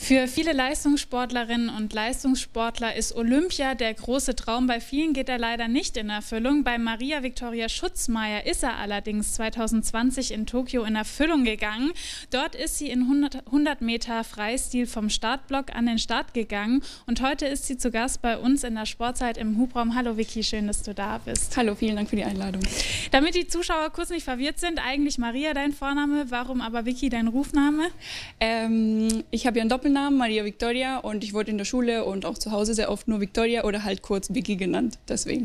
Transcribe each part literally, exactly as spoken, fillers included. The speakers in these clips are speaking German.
Für viele Leistungssportlerinnen und Leistungssportler ist Olympia der große Traum. Bei vielen geht er leider nicht in Erfüllung. Bei Maria Viktoria Schutzmaier ist er allerdings zwanzig zwanzig in Tokio in Erfüllung gegangen. Dort ist sie in hundert Meter Freistil vom Startblock an den Start gegangen. Und heute ist sie zu Gast bei uns in der Sportzeit im Hubraum. Hallo Vicky, schön, dass du da bist. Hallo, vielen Dank für die Einladung. Damit die Zuschauer kurz nicht verwirrt sind, eigentlich Maria dein Vorname, warum aber Vicky dein Rufname? Ähm, ich habe ja einen Doppelnamen, Maria Viktoria, und ich wurde in der Schule und auch zu Hause sehr oft nur Viktoria oder halt kurz Vicky genannt, deswegen.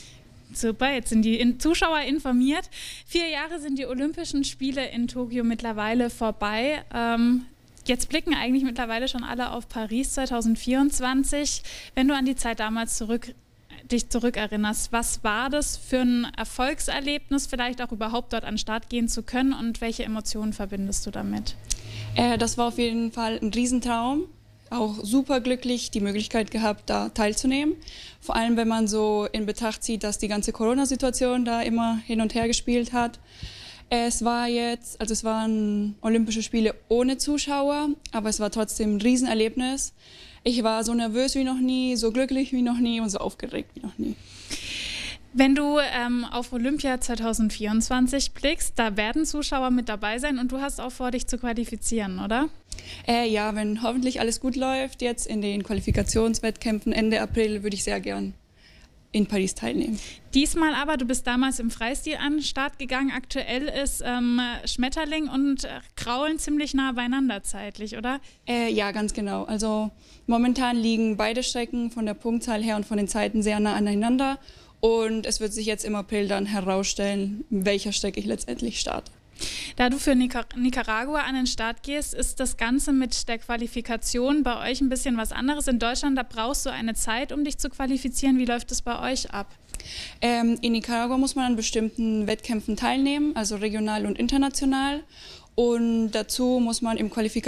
Super, jetzt sind die Zuschauer informiert. Vier Jahre sind die Olympischen Spiele in Tokio mittlerweile vorbei. Ähm, jetzt blicken eigentlich mittlerweile schon alle auf Paris zwanzig vierundzwanzig. Wenn du an die Zeit damals zurück dich zurückerinnerst, was war das für ein Erfolgserlebnis, vielleicht auch überhaupt dort an den Start gehen zu können, und welche Emotionen verbindest du damit? Äh, das war auf jeden Fall ein Riesentraum, auch super glücklich, die Möglichkeit gehabt, da teilzunehmen. Vor allem, wenn man so in Betracht zieht, dass die ganze Corona-Situation da immer hin und her gespielt hat. Es war jetzt, also es waren Olympische Spiele ohne Zuschauer, aber es war trotzdem ein Riesenerlebnis. Ich war so nervös wie noch nie, so glücklich wie noch nie und so aufgeregt wie noch nie. Wenn du ähm, auf Olympia zwanzig vierundzwanzig blickst, da werden Zuschauer mit dabei sein und du hast auch vor, dich zu qualifizieren, oder? Äh, ja, wenn hoffentlich alles gut läuft, jetzt in den Qualifikationswettkämpfen Ende April, würde ich sehr gern in Paris teilnehmen. Diesmal aber, du bist damals im Freistil an den Start gegangen. Aktuell ist ähm, Schmetterling und Kraulen ziemlich nah beieinander zeitlich, oder? Äh, ja, ganz genau. Also momentan liegen beide Strecken von der Punktzahl her und von den Zeiten sehr nah aneinander. Und es wird sich jetzt im April dann herausstellen, in welcher Strecke ich letztendlich starte. Da du für Nicar- Nicaragua an den Start gehst, ist das Ganze mit der Qualifikation bei euch ein bisschen was anderes. In Deutschland, da brauchst du eine Zeit, um dich zu qualifizieren. Wie läuft es bei euch ab? Ähm, in Nicaragua muss man an bestimmten Wettkämpfen teilnehmen, also regional und international. Und dazu muss man im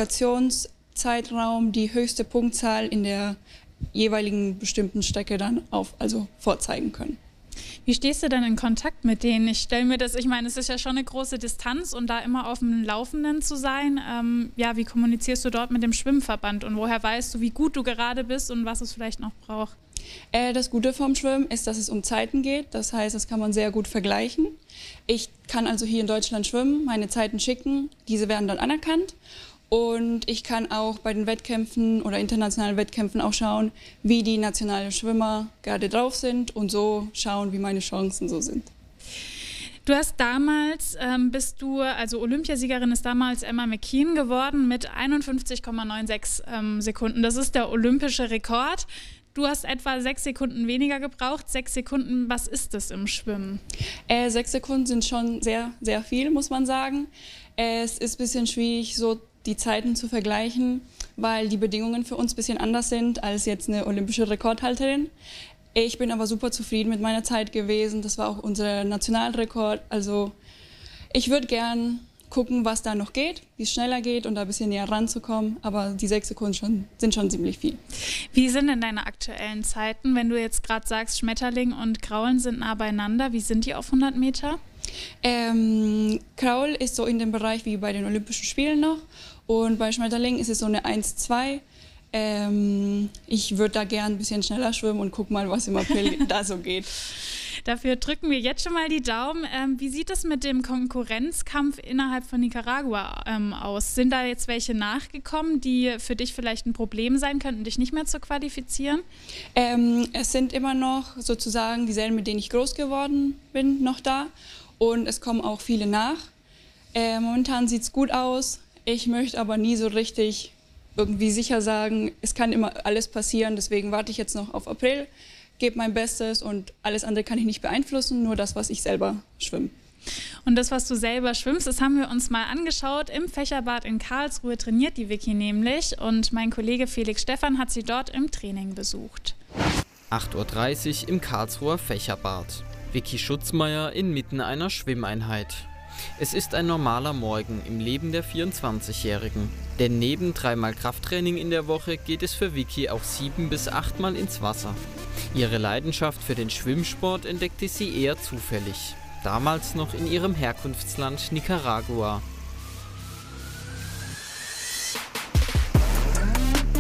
Qualifikationszeitraum die höchste Punktzahl in der jeweiligen bestimmten Strecke dann auf, also vorzeigen können. Wie stehst du denn in Kontakt mit denen? Ich stelle mir das, ich meine, es ist ja schon eine große Distanz und da immer auf dem Laufenden zu sein. Ähm, ja, wie kommunizierst du dort mit dem Schwimmverband und woher weißt du, wie gut du gerade bist und was es vielleicht noch braucht? Äh, das Gute vom Schwimmen ist, dass es um Zeiten geht. Das heißt, das kann man sehr gut vergleichen. Ich kann also hier in Deutschland schwimmen, meine Zeiten schicken, diese werden dann anerkannt. Und ich kann auch bei den Wettkämpfen oder internationalen Wettkämpfen auch schauen, wie die nationalen Schwimmer gerade drauf sind und so schauen, wie meine Chancen so sind. Du hast damals, ähm, bist du, also Olympiasiegerin ist damals Emma McKeon geworden mit einundfünfzig Komma sechsundneunzig ähm, Sekunden. Das ist der olympische Rekord. Du hast etwa sechs Sekunden weniger gebraucht. Sechs Sekunden, was ist das im Schwimmen? Äh, sechs Sekunden sind schon sehr, sehr viel, muss man sagen. Äh, es ist ein bisschen schwierig, so die Zeiten zu vergleichen, weil die Bedingungen für uns ein bisschen anders sind als jetzt eine olympische Rekordhalterin. Ich bin aber super zufrieden mit meiner Zeit gewesen. Das war auch unser Nationalrekord. Also ich würde gern gucken, was da noch geht, wie es schneller geht und da ein bisschen näher ranzukommen. Aber die sechs Sekunden schon, sind schon ziemlich viel. Wie sind denn deine aktuellen Zeiten? Wenn du jetzt gerade sagst, Schmetterling und Kraulen sind nah beieinander, wie sind die auf hundert Meter? Ähm, Kraul ist so in dem Bereich wie bei den Olympischen Spielen noch und bei Schmetterling ist es so eine eins zwei. Ähm, ich würde da gern ein bisschen schneller schwimmen und guck mal, was im April da so geht. Dafür drücken wir jetzt schon mal die Daumen. Ähm, wie sieht es mit dem Konkurrenzkampf innerhalb von Nicaragua ähm, aus? Sind da jetzt welche nachgekommen, die für dich vielleicht ein Problem sein könnten, dich nicht mehr zu qualifizieren? Ähm, es sind immer noch sozusagen dieselben, mit denen ich groß geworden bin, noch da. Und es kommen auch viele nach. Äh, momentan sieht es gut aus. Ich möchte aber nie so richtig irgendwie sicher sagen, es kann immer alles passieren. Deswegen warte ich jetzt noch auf April, gebe mein Bestes und alles andere kann ich nicht beeinflussen, nur das, was ich selber schwimme. Und das, was du selber schwimmst, das haben wir uns mal angeschaut. Im Fächerbad in Karlsruhe trainiert die Vicky nämlich und mein Kollege Felix Stephan hat sie dort im Training besucht. acht Uhr dreißig im Karlsruher Fächerbad. Vicky Schutzmaier inmitten einer Schwimmeinheit. Es ist ein normaler Morgen im Leben der vierundzwanzigjährigen. Denn neben dreimal Krafttraining in der Woche geht es für Vicky auch sieben bis achtmal ins Wasser. Ihre Leidenschaft für den Schwimmsport entdeckte sie eher zufällig. Damals noch in ihrem Herkunftsland Nicaragua.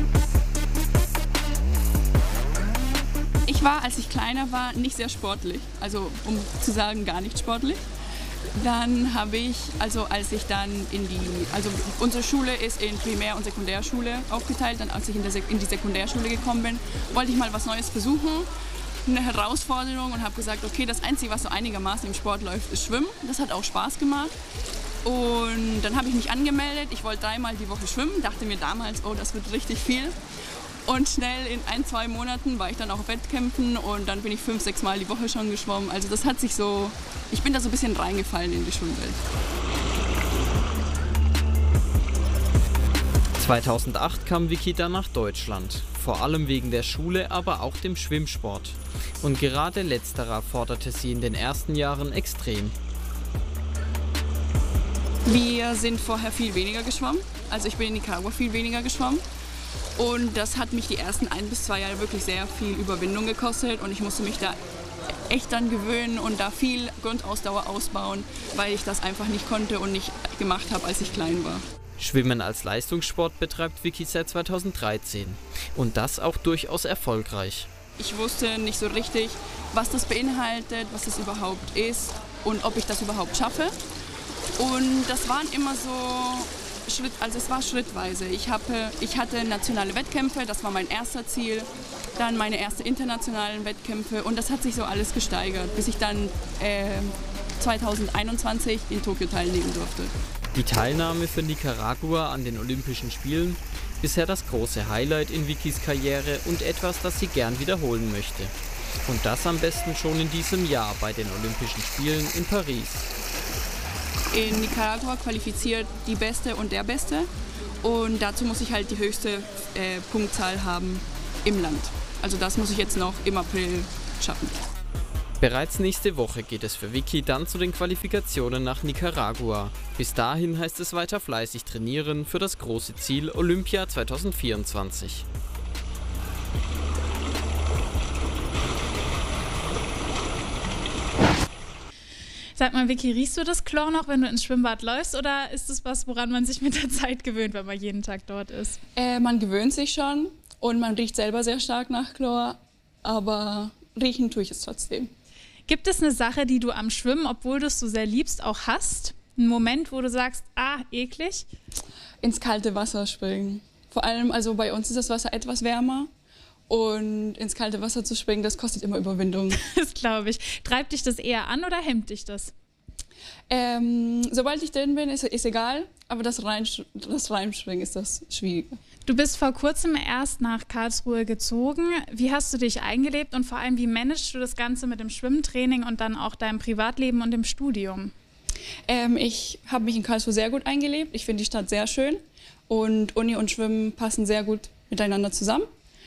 Ich war, als ich kleiner war, nicht sehr sportlich, also um zu sagen, gar nicht sportlich. Dann habe ich, also als ich dann in die, also unsere Schule ist in Primär- und Sekundärschule aufgeteilt. Dann als ich in, der Sek in die Sekundärschule gekommen bin, wollte ich mal was Neues versuchen, eine Herausforderung und habe gesagt, okay, das Einzige, was so einigermaßen im Sport läuft, ist Schwimmen. Das hat auch Spaß gemacht. Und dann habe ich mich angemeldet. Ich wollte dreimal die Woche schwimmen, dachte mir damals, oh, das wird richtig viel. Und schnell in ein, zwei Monaten war ich dann auch auf Wettkämpfen und dann bin ich fünf, sechs Mal die Woche schon geschwommen. Also das hat sich so, ich bin da so ein bisschen reingefallen in die Schwimmwelt. zweitausendacht kam Vicky dann nach Deutschland, vor allem wegen der Schule, aber auch dem Schwimmsport. Und gerade letzterer forderte sie in den ersten Jahren extrem. Wir sind vorher viel weniger geschwommen, also ich bin in Nicaragua viel weniger geschwommen. Und das hat mich die ersten ein bis zwei Jahre wirklich sehr viel Überwindung gekostet und ich musste mich da echt dann gewöhnen und da viel Grundausdauer ausbauen, weil ich das einfach nicht konnte und nicht gemacht habe, als ich klein war. Schwimmen als Leistungssport betreibt Vicky seit zweitausenddreizehn und das auch durchaus erfolgreich. Ich wusste nicht so richtig, was das beinhaltet, was es überhaupt ist und ob ich das überhaupt schaffe. Und das waren immer so Schritt, also es war schrittweise. Ich, habe, ich hatte nationale Wettkämpfe, das war mein erster Ziel, dann meine ersten internationalen Wettkämpfe und das hat sich so alles gesteigert, bis ich dann äh, zweitausendeinundzwanzig in Tokio teilnehmen durfte. Die Teilnahme für Nicaragua an den Olympischen Spielen, bisher das große Highlight in Vickys Karriere und etwas, das sie gern wiederholen möchte. Und das am besten schon in diesem Jahr bei den Olympischen Spielen in Paris. In Nicaragua qualifiziert die Beste und der Beste und dazu muss ich halt die höchste äh, Punktzahl haben im Land. Also das muss ich jetzt noch im April schaffen. Bereits nächste Woche geht es für Vicky dann zu den Qualifikationen nach Nicaragua. Bis dahin heißt es weiter fleißig trainieren für das große Ziel Olympia zweitausendvierundzwanzig. Sag mal, Vicky, riechst du das Chlor noch, wenn du ins Schwimmbad läufst, oder ist es was, woran man sich mit der Zeit gewöhnt, wenn man jeden Tag dort ist? Äh, man gewöhnt sich schon und man riecht selber sehr stark nach Chlor, aber riechen tue ich es trotzdem. Gibt es eine Sache, die du am Schwimmen, obwohl du es so sehr liebst, auch hast? Ein Moment, wo du sagst, ah, eklig? Ins kalte Wasser springen. Vor allem, also bei uns ist das Wasser etwas wärmer. Und ins kalte Wasser zu springen, das kostet immer Überwindung. Das glaube ich. Treibt dich das eher an oder hemmt dich das? Ähm, sobald ich drin bin, ist, ist egal, aber das, Reinsch das Reinspringen ist das Schwierige. Du bist vor kurzem erst nach Karlsruhe gezogen. Wie hast du dich eingelebt und vor allem, wie managst du das Ganze mit dem Schwimmtraining und dann auch deinem Privatleben und dem Studium? Ähm, ich habe mich in Karlsruhe sehr gut eingelebt. Ich finde die Stadt sehr schön und Uni und Schwimmen passen sehr gut miteinander zusammen.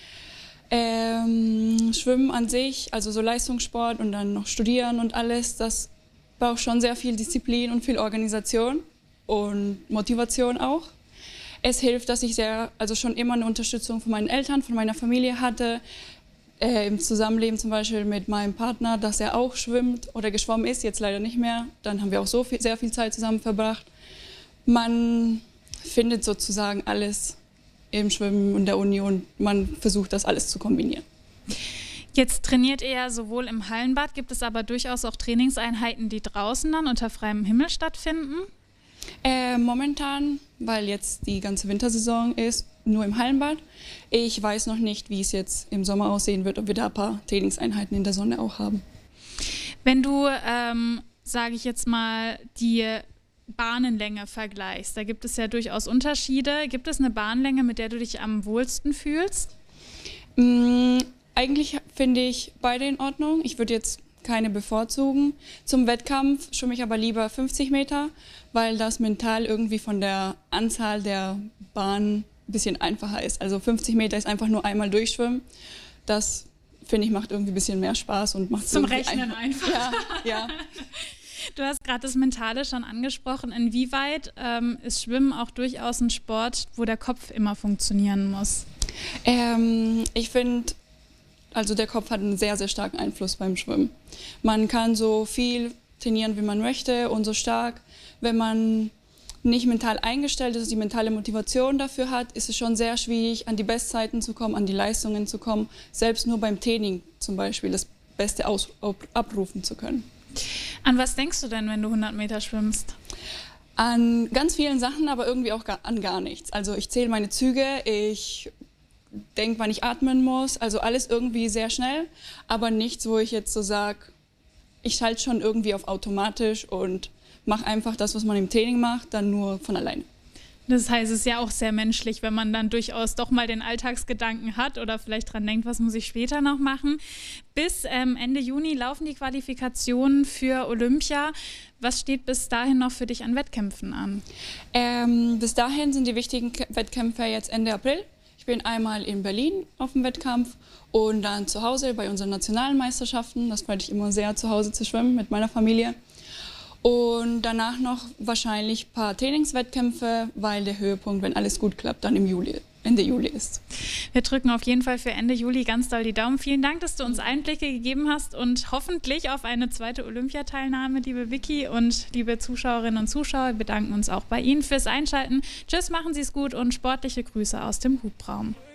Ähm, Schwimmen an sich, also so Leistungssport und dann noch Studieren und alles, das braucht schon sehr viel Disziplin und viel Organisation und Motivation auch. Es hilft, dass ich sehr, also schon immer eine Unterstützung von meinen Eltern, von meiner Familie hatte, äh, im Zusammenleben zum Beispiel mit meinem Partner, dass er auch schwimmt oder geschwommen ist, jetzt leider nicht mehr. Dann haben wir auch so viel, sehr viel Zeit zusammen verbracht. Man findet sozusagen alles im Schwimmen und der Uni und man versucht, das alles zu kombinieren. Jetzt trainiert ihr ja sowohl im Hallenbad, gibt es aber durchaus auch Trainingseinheiten, die draußen dann unter freiem Himmel stattfinden? Äh, momentan, weil jetzt die ganze Wintersaison ist, nur im Hallenbad. Ich weiß noch nicht, wie es jetzt im Sommer aussehen wird, ob wir da ein paar Trainingseinheiten in der Sonne auch haben. Wenn du, ähm, sage ich jetzt mal, die Bahnenlänge vergleichst, da gibt es ja durchaus Unterschiede. Gibt es eine Bahnlänge, mit der du dich am wohlsten fühlst? Mm, eigentlich finde ich beide in Ordnung. Ich würde jetzt keine bevorzugen. Zum Wettkampf schwimme ich aber lieber fünfzig Meter, weil das mental irgendwie von der Anzahl der Bahnen ein bisschen einfacher ist. Also fünfzig Meter ist einfach nur einmal durchschwimmen. Das, finde ich, macht irgendwie ein bisschen mehr Spaß und macht es zum Rechnen einfach. Ja, ja. Du hast gerade das Mentale schon angesprochen. Inwieweit ähm, ist Schwimmen auch durchaus ein Sport, wo der Kopf immer funktionieren muss? Ähm, ich finde, also der Kopf hat einen sehr, sehr starken Einfluss beim Schwimmen. Man kann so viel trainieren, wie man möchte und so stark, wenn man nicht mental eingestellt ist, also die mentale Motivation dafür hat, ist es schon sehr schwierig, an die Bestzeiten zu kommen, an die Leistungen zu kommen, selbst nur beim Training zum Beispiel das Beste aus, abrufen zu können. An was denkst du denn, wenn du hundert Meter schwimmst? An ganz vielen Sachen, aber irgendwie auch gar, an gar nichts. Also ich zähle meine Züge, ich denke, wann ich atmen muss, also alles irgendwie sehr schnell, aber nichts, wo ich jetzt so sage, ich schalte schon irgendwie auf automatisch und mache einfach das, was man im Training macht, dann nur von alleine. Das heißt, es ist ja auch sehr menschlich, wenn man dann durchaus doch mal den Alltagsgedanken hat oder vielleicht dran denkt, was muss ich später noch machen. Bis ähm, Ende Juni laufen die Qualifikationen für Olympia. Was steht bis dahin noch für dich an Wettkämpfen an? Ähm, bis dahin sind die wichtigen K- Wettkämpfe jetzt Ende April. Ich bin einmal in Berlin auf dem Wettkampf und dann zu Hause bei unseren nationalen Meisterschaften. Das freut mich immer sehr, zu Hause zu schwimmen mit meiner Familie. Und danach noch wahrscheinlich ein paar Trainingswettkämpfe, weil der Höhepunkt, wenn alles gut klappt, dann im Juli, Ende Juli ist. Wir drücken auf jeden Fall für Ende Juli ganz doll die Daumen. Vielen Dank, dass du uns Einblicke gegeben hast und hoffentlich auf eine zweite Olympiateilnahme, liebe Vicky und liebe Zuschauerinnen und Zuschauer. Wir bedanken uns auch bei Ihnen fürs Einschalten. Tschüss, machen Sie es gut und sportliche Grüße aus dem Hubraum.